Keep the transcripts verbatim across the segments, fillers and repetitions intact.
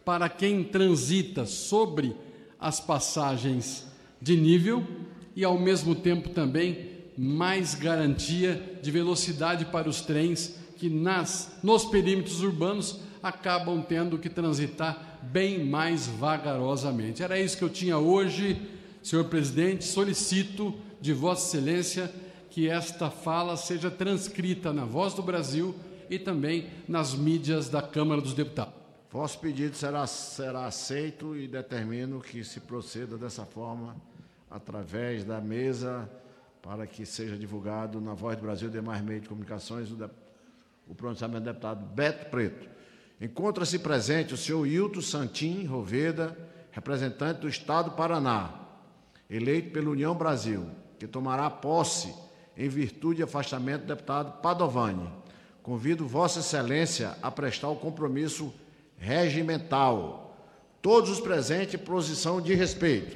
para quem transita sobre as passagens de nível e, ao mesmo tempo, também mais garantia de velocidade para os trens que nas, nos perímetros urbanos acabam tendo que transitar bem mais vagarosamente. Era isso que eu tinha hoje, senhor presidente. Solicito de Vossa Excelência que esta fala seja transcrita na Voz do Brasil e também nas mídias da Câmara dos Deputados. Vosso pedido será, será aceito e determino que se proceda dessa forma através da mesa para que seja divulgado na Voz do Brasil e demais meios de comunicações o, de, o pronunciamento do deputado Beto Preto. Encontra-se presente o senhor Hilton Santim Roveda, representante do Estado do Paraná, eleito pela União Brasil, que tomará posse em virtude de afastamento do deputado Padovani. Convido Vossa Excelência a prestar o compromisso regimental. Todos os presentes em posição de respeito.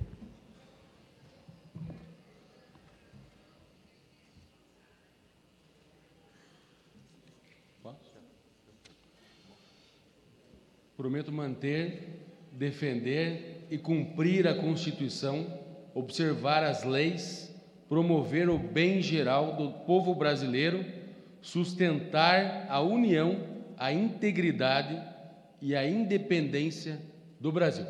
Prometo manter, defender e cumprir a Constituição, observar as leis, promover o bem geral do povo brasileiro, sustentar a união, a integridade e a independência do Brasil.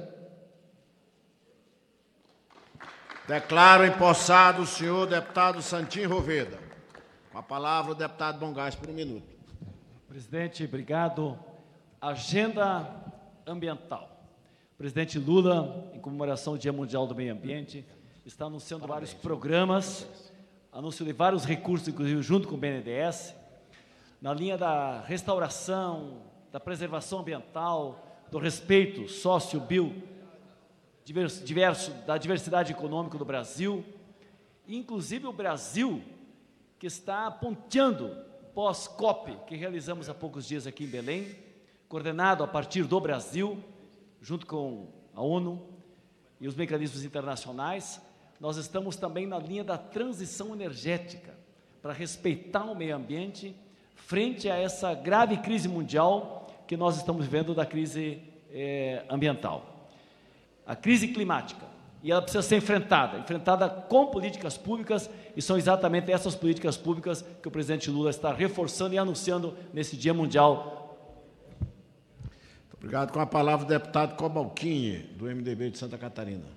Declaro empossado o senhor deputado Santim Roveda. Com a palavra o deputado Bongás por um minuto. Presidente, obrigado. Agenda ambiental. O presidente Lula, em comemoração ao Dia Mundial do Meio Ambiente, está anunciando Parabéns. vários programas, anúncio de vários recursos, inclusive junto com o B N D E S, na linha da restauração, da preservação ambiental, do respeito sócio, bio, diverso, diverso, da diversidade econômica do Brasil, inclusive o Brasil, que está ponteando pós-COP, que realizamos há poucos dias aqui em Belém, coordenado a partir do Brasil, junto com a ONU e os mecanismos internacionais. Nós estamos também na linha da transição energética, para respeitar o meio ambiente, frente a essa grave crise mundial que nós estamos vivendo da crise eh, ambiental. A crise climática, e ela precisa ser enfrentada, enfrentada com políticas públicas, e são exatamente essas políticas públicas que o presidente Lula está reforçando e anunciando nesse Dia Mundial. Obrigado. Com a palavra o deputado Cobalcini, do M D B de Santa Catarina.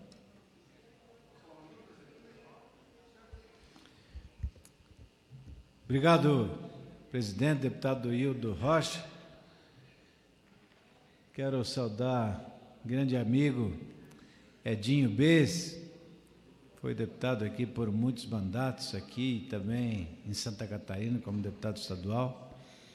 Obrigado, presidente, deputado Hildo Rocha. Quero saudar um grande amigo, Edinho Bez, foi deputado aqui por muitos mandatos, aqui e também em Santa Catarina, como deputado estadual.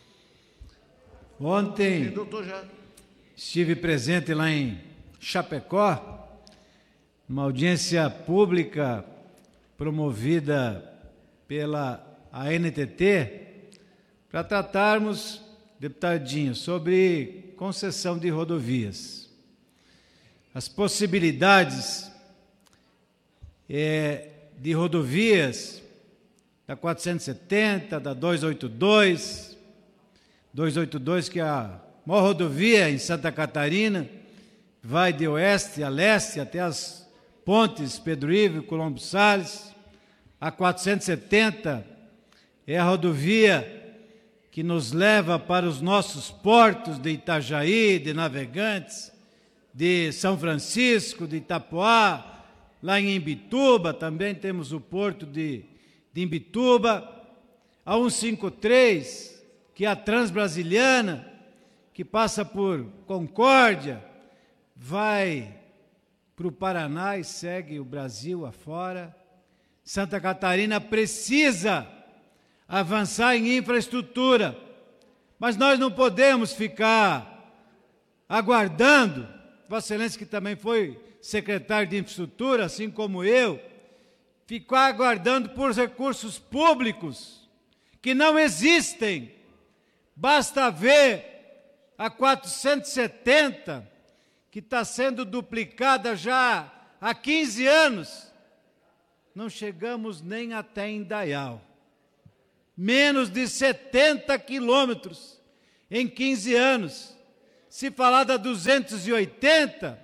Ontem... Sim, doutor, já... Estive presente lá em Chapecó, numa audiência pública promovida pela A N T T, para tratarmos, deputadinho, sobre concessão de rodovias. As possibilidades é, de rodovias da quatrocentos e setenta, da duzentos e oitenta e dois, duzentos e oitenta e dois que é a maior rodovia em Santa Catarina, vai de oeste a leste até as pontes Pedro Ivo e Colombo Salles. A quatrocentos e setenta é a rodovia que nos leva para os nossos portos de Itajaí, de Navegantes, de São Francisco, de Itapoá, lá em Imbituba, também temos o porto de, de Imbituba. A cento e cinquenta e três, que é a Transbrasiliana, que passa por Concórdia, vai para o Paraná e segue o Brasil afora. Santa Catarina precisa avançar em infraestrutura, mas nós não podemos ficar aguardando. Vossa Excelência, que também foi secretário de infraestrutura, assim como eu, ficar aguardando por recursos públicos que não existem. Basta ver a quatrocentos e setenta, que está sendo duplicada já há quinze anos, não chegamos nem até Indaial. Menos de setenta quilômetros em quinze anos. se falar da duzentos e oitenta,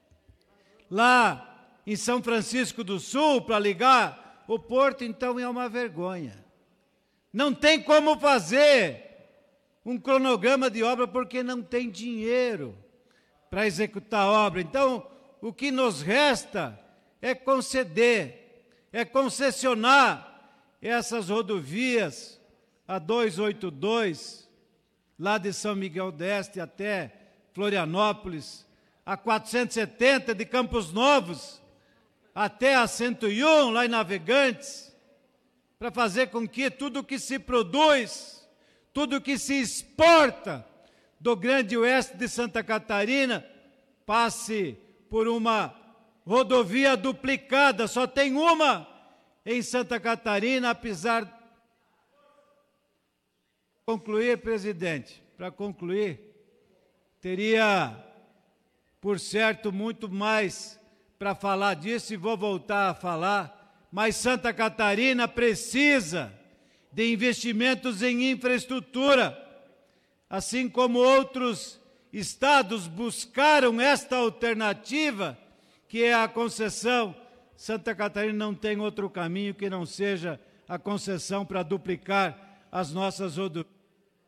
lá em São Francisco do Sul, para ligar o porto, então é uma vergonha. Não tem como fazer um cronograma de obra porque não tem dinheiro para executar a obra. Então, o que nos resta é conceder, é concessionar essas rodovias, a duzentos e oitenta e dois, lá de São Miguel do Oeste até Florianópolis, a quatrocentos e setenta de Campos Novos, até a cento e um, lá em Navegantes, para fazer com que tudo que se produz, tudo que se exporta do Grande Oeste de Santa Catarina, passe por uma rodovia duplicada. Só tem uma em Santa Catarina, apesar de... Concluir, presidente, para concluir, teria, por certo, muito mais para falar disso e vou voltar a falar, mas Santa Catarina precisa de investimentos em infraestrutura, assim como outros estados buscaram esta alternativa, que é a concessão. Santa Catarina não tem outro caminho que não seja a concessão para duplicar as nossas rodovias.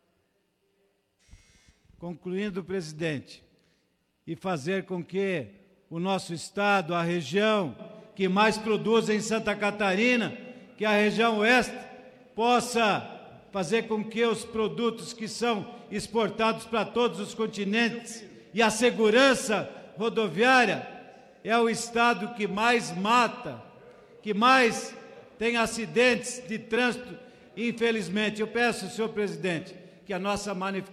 Concluindo, presidente, e fazer com que o nosso estado, a região que mais produz em Santa Catarina, que é a região oeste, possa fazer com que os produtos que são exportados para todos os continentes e a segurança rodoviária é o estado que mais mata, que mais tem acidentes de trânsito, infelizmente. Eu peço, senhor presidente, que a nossa manifestação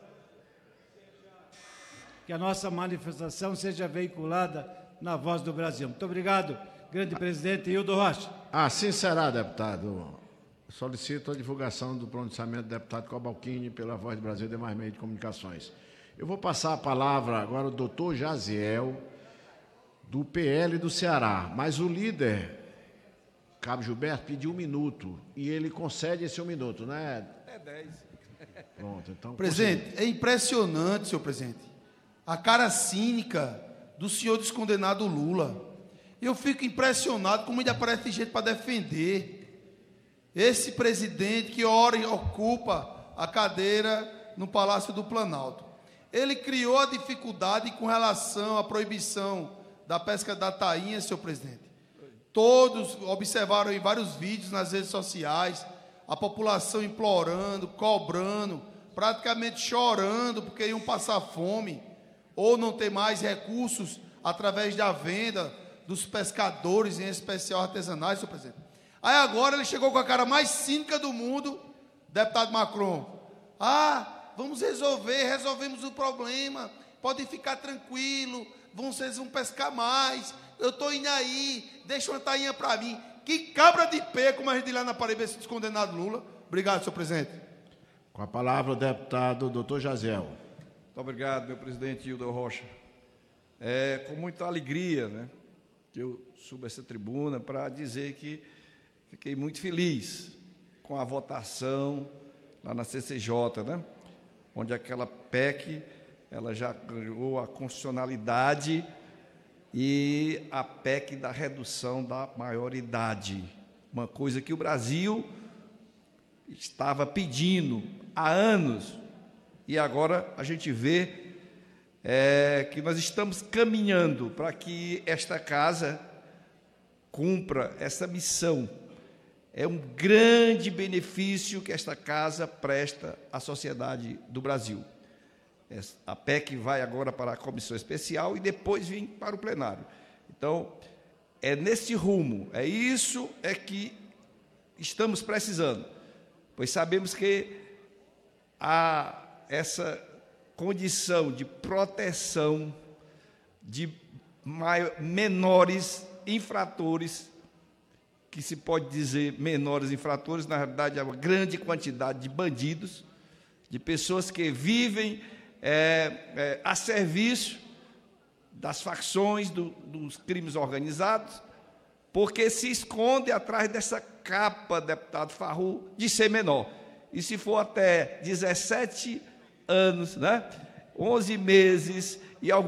que a nossa manifestação seja veiculada na Voz do Brasil. Muito obrigado, grande presidente Hildo Rocha. Assim será, deputado. Solicito a divulgação do pronunciamento do deputado Cobalcini pela Voz do Brasil e demais meios de comunicações. Eu vou passar a palavra agora ao doutor Jaziel, do P L do Ceará, mas o líder, Cabo Gilberto, pediu um minuto e ele concede esse um minuto, né? É dez. Pronto, então... Presidente, concede. é impressionante, senhor presidente, a cara cínica do senhor descondenado Lula. Eu fico impressionado como ainda aparece gente para defender esse presidente que ora ocupa a cadeira no Palácio do Planalto. Ele criou a dificuldade com relação à proibição da pesca da tainha, senhor presidente. Todos observaram em vários vídeos nas redes sociais a população implorando, cobrando, praticamente chorando porque iam passar fome ou não ter mais recursos através da venda dos pescadores, em especial artesanais, senhor presidente. Aí agora ele chegou com a cara mais cínica do mundo, deputado Macron. Ah, vamos resolver, resolvemos o problema, podem ficar tranquilo, vocês vão pescar mais, eu estou indo aí, deixa uma tainha para mim. Que cabra de pé, como a gente diz lá na Paraíba, esse descondenado Lula. Obrigado, senhor presidente. Com a palavra o deputado doutor Jaziel. Muito obrigado, meu presidente Hildo Rocha. É com muita alegria, né, que eu subo essa tribuna para dizer que fiquei muito feliz com a votação lá na C C J, né, onde aquela P E C ela já ganhou a constitucionalidade e a P E C da redução da maioridade, uma coisa que o Brasil estava pedindo há anos. E agora a gente vê é, que nós estamos caminhando para que esta casa cumpra essa missão. É um grande benefício que esta casa presta à sociedade do Brasil. A P E C vai agora para a comissão especial e depois vem para o plenário. Então, é nesse rumo, é isso é que estamos precisando, pois sabemos que há essa condição de proteção de maior, menores infratores, que se pode dizer menores infratores, na realidade é uma grande quantidade de bandidos, de pessoas que vivem é, é, a serviço das facções do, dos crimes organizados, porque se esconde atrás dessa capa, deputado Farru, de ser menor. E se for até dezessete anos, né? onze meses e alguns